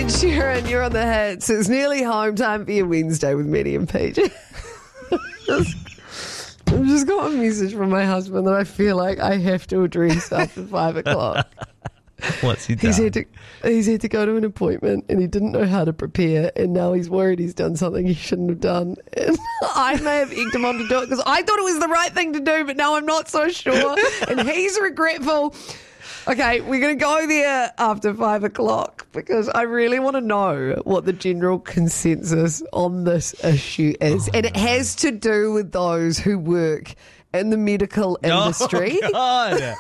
Ed Sheeran, you're on the hits. It's nearly home time for your Wednesday with Maddie and PJ. I've just got a message from my husband that I feel like I have to address after 5 o'clock. What's he done? He's had to go to an appointment and he didn't know how to prepare, and now he's worried he's done something he shouldn't have done. And I may have egged him on to do it because I thought it was the right thing to do, but now I'm not so sure. And he's regretful. Okay, we're going to go there after 5 o'clock because I really want to know what the general consensus on this issue is. And it has to do with those who work in the medical industry. Oh, God.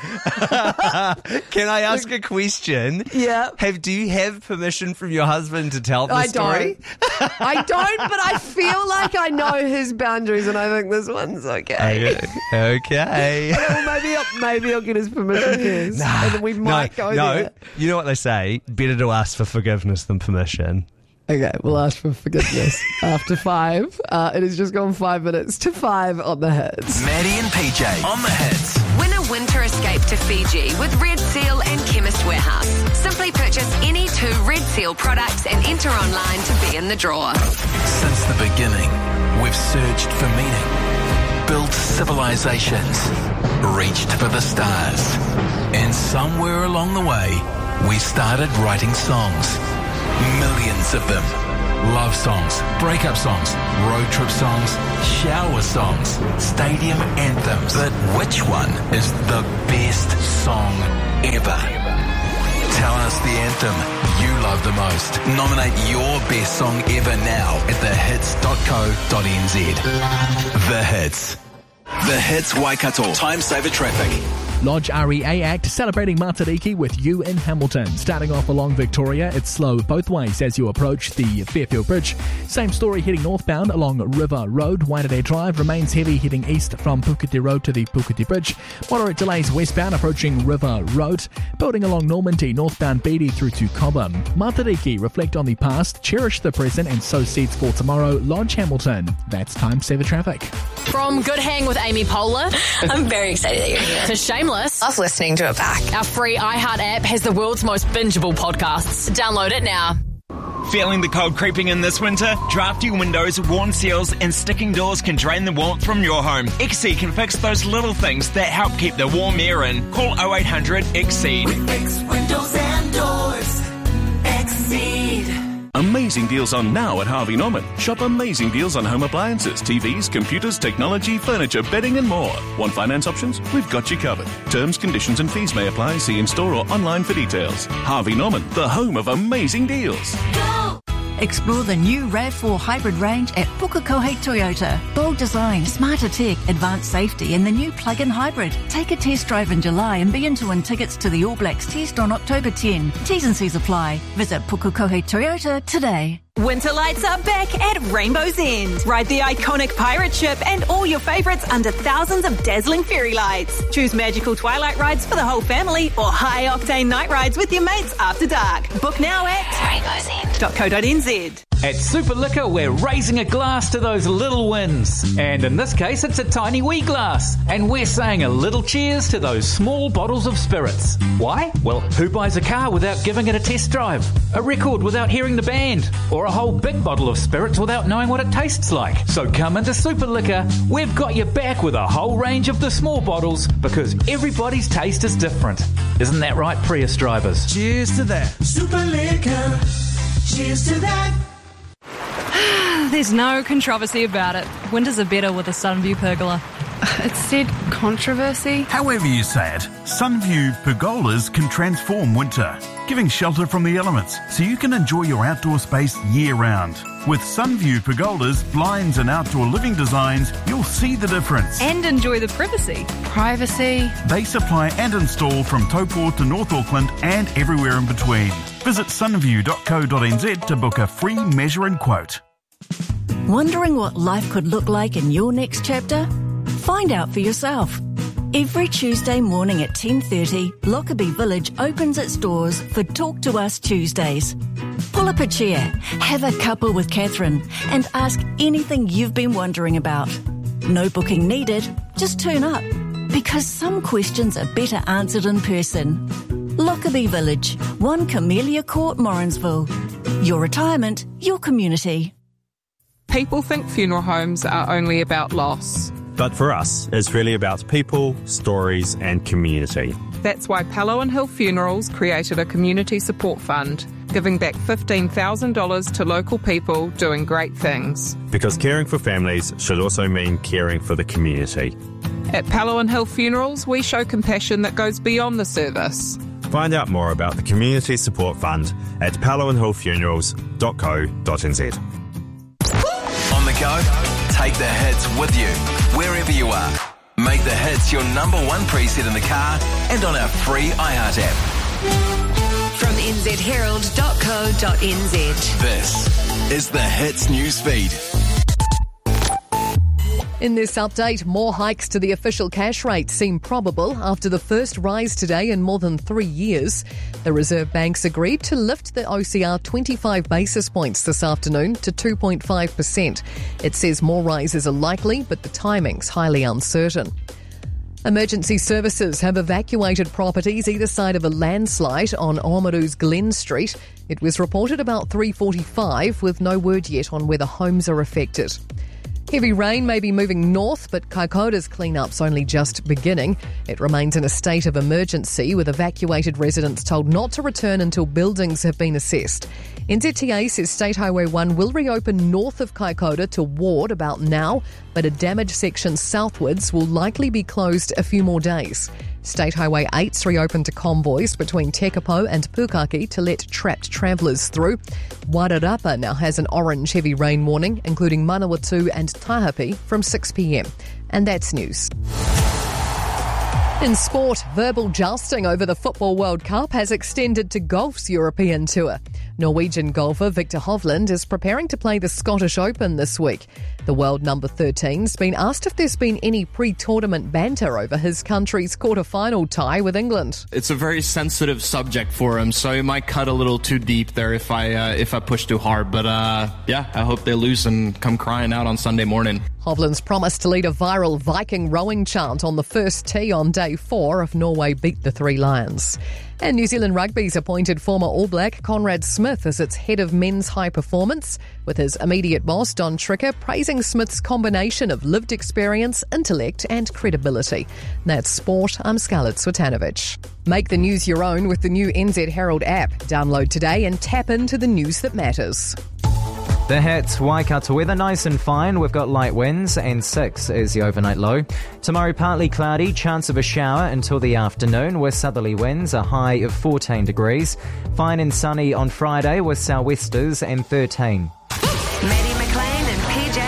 Can I ask a question? Yeah. Do you have permission from your husband to tell the story? I don't, but I feel like I know his boundaries, and I think this one's okay. Okay. Well, maybe I'll get his permission first, and then we might go there. You know what they say? Better to ask for forgiveness than permission. Okay, we'll ask for forgiveness after 5. It has just gone 5 minutes to 5 on the hits. Maddie and PJ on the hits. Win a winter escape to Fiji with Red Seal and Chemist Warehouse. Simply purchase any 2 Red Seal products and enter online to be in the draw. Since the beginning, we've searched for meaning, built civilizations, reached for the stars. And somewhere along the way, we started writing songs. Millions of them. Love songs, breakup songs, road trip songs, shower songs, stadium anthems. But which one is the best song ever? Tell us the anthem you love the most. Nominate your best song ever now at thehits.co.nz. The Hits. The Hits Waikato. Time saver traffic. Lodge REA Act celebrating Matariki with you in Hamilton. Starting off along Victoria, it's slow both ways as you approach the Fairfield Bridge. Same story heading northbound along River Road. Waitangi Drive remains heavy heading east from Puketi Road to the Puketi Bridge. Moderate delays westbound approaching River Road. Building along Normandy, northbound Beatty through to Cobham. Matariki, reflect on the past, cherish the present and sow seeds for tomorrow. Lodge Hamilton. That's Time Saver Traffic. From Good Hang with Amy Poehler. I'm very excited that you're here. To Shameless. Love listening to it back. Our free iHeart app has the world's most bingeable podcasts. Download it now. Feeling the cold creeping in this winter? Drafty windows, worn seals and sticking doors can drain the warmth from your home. XC can fix those little things that help keep the warm air in. Call 0800 XC. We fix windows and doors. Exceed. Amazing deals on now at Harvey Norman. Shop amazing deals on home appliances, TVs, computers, technology, furniture, bedding and more. Want finance options? We've got you covered. Terms, conditions and fees may apply. See in store or online for details. Harvey Norman, the home of amazing deals. Go! Explore the new RAV4 hybrid range at Pukekohe Toyota. Bold design, smarter tech, advanced safety and the new plug-in hybrid. Take a test drive in July and be in to win tickets to the All Blacks test on October 10. T's and C's apply. Visit Pukekohe Toyota today. Winter lights are back at Rainbow's End. Ride the iconic pirate ship and all your favourites under thousands of dazzling fairy lights. Choose magical twilight rides for the whole family or high-octane night rides with your mates after dark. Book now at rainbowsend.co.nz. At Super Liquor, we're raising a glass to those little wins. And in this case, it's a tiny wee glass. And we're saying a little cheers to those small bottles of spirits. Why? Well, who buys a car without giving it a test drive? A record without hearing the band? Or a whole big bottle of spirits without knowing what it tastes like? So come into Super Liquor. We've got your back with a whole range of the small bottles because everybody's taste is different. Isn't that right, Prius drivers? Cheers to that. Super Liquor. Cheers to that. There's no controversy about it. Winters are better with a Sunview pergola. It said controversy. However you say it, Sunview pergolas can transform winter, giving shelter from the elements so you can enjoy your outdoor space year-round. With Sunview pergolas, blinds and outdoor living designs, you'll see the difference. And enjoy the privacy. Privacy. They supply and install from Taupo to North Auckland and everywhere in between. Visit sunview.co.nz to book a free measure and quote. Wondering what life could look like in your next chapter? Find out for yourself. Every Tuesday morning at 10:30, Lockerbie Village opens its doors for Talk to Us Tuesdays. Pull up a chair, have a cuppa with Catherine, and ask anything you've been wondering about. No booking needed, just turn up, because some questions are better answered in person. Lockerbie Village, 1 Camellia Court, Morrinsville. Your retirement, your community. People think funeral homes are only about loss. But for us, it's really about people, stories and community. That's why Palo & Hill Funerals created a community support fund, giving back $15,000 to local people doing great things. Because caring for families should also mean caring for the community. At Palo & Hill Funerals, we show compassion that goes beyond the service. Find out more about the Community Support Fund at paloandhillfunerals.co.nz. On the go, take the hits with you, wherever you are. Make the hits your number one preset in the car and on our free iHeart app. From nzherald.co.nz. This is the Hits newsfeed. In this update, more hikes to the official cash rate seem probable after the first rise today in more than 3 years. The Reserve Bank's agreed to lift the OCR 25 basis points this afternoon to 2.5%. It says more rises are likely, but the timing's highly uncertain. Emergency services have evacuated properties either side of a landslide on Oamaru's Glen Street. It was reported about 3:45, with no word yet on whether homes are affected. Heavy rain may be moving north, but Kaikoura's clean-up's only just beginning. It remains in a state of emergency, with evacuated residents told not to return until buildings have been assessed. NZTA says State Highway 1 will reopen north of Kaikoura to Ward about now, but a damaged section southwards will likely be closed a few more days. State Highway 8's reopened to convoys between Tekapo and Pukaki to let trapped travellers through. Wairarapa now has an orange heavy rain warning, including Manawatu and Tahapi from 6 p.m. And that's news. In sport, verbal jousting over the Football World Cup has extended to golf's European tour. Norwegian golfer Victor Hovland is preparing to play the Scottish Open this week. The world number 13's been asked if there's been any pre-tournament banter over his country's quarter-final tie with England. It's a very sensitive subject for him, so it might cut a little too deep there if I push too hard. But I hope they lose and come crying out on Sunday morning. Hovland's promised to lead a viral Viking rowing chant on the first tee on day 4 if Norway beat the Three Lions. And New Zealand Rugby's appointed former All Black Conrad Smith as its head of men's high performance, with his immediate boss Don Tricker praising Smith's combination of lived experience, intellect and credibility. That's sport. I'm Scarlett Swetanovic. Make the news your own with the new NZ Herald app. Download today and tap into the news that matters. The Hits, Waikato weather nice and fine. We've got light winds and 6 is the overnight low. Tomorrow partly cloudy, chance of a shower until the afternoon with southerly winds, a high of 14 degrees. Fine and sunny on Friday with sou'westers and 13. Maddie McLean and PJ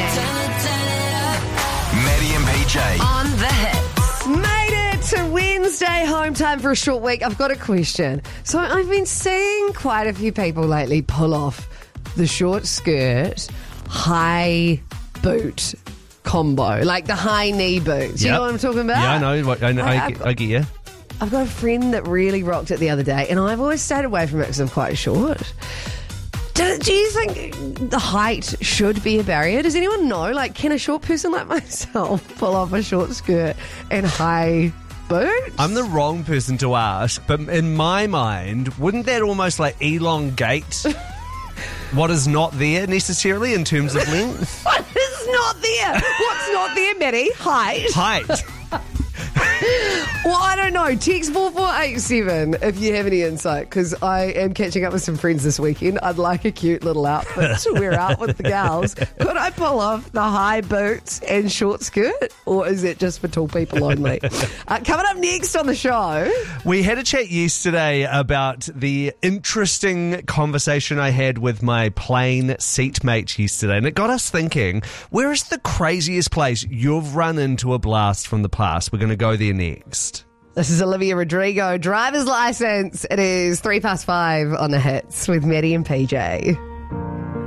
Harding. Maddie and PJ. On the Hits. Made it to Wednesday, home time for a short week. I've got a question. So I've been seeing quite a few people lately pull off the short skirt, high boot combo, like the high knee boots. You know what I'm talking about? Yeah, I know. I get you. I've got a friend that really rocked it the other day, and I've always stayed away from it because I'm quite short. Do you think the height should be a barrier? Does anyone know? Like, can a short person like myself pull off a short skirt and high boots? I'm the wrong person to ask, but in my mind, wouldn't that almost like elongate what is not there necessarily in terms of length? What is not there? What's not there, Maddie? Height. Well, I don't know. Text 4487 if you have any insight, because I am catching up with some friends this weekend. I'd like a cute little outfit to wear out with the gals. Could I pull off the high boots and short skirt, or is it just for tall people only? Coming up next on the show, we had a chat yesterday about the interesting conversation I had with my plane seatmate yesterday, and it got us thinking, where is the craziest place you've run into a blast from the past? We're going to go there next. This is Olivia Rodrigo, driver's license. It is 5:03 on the Hits with Maddie and PJ.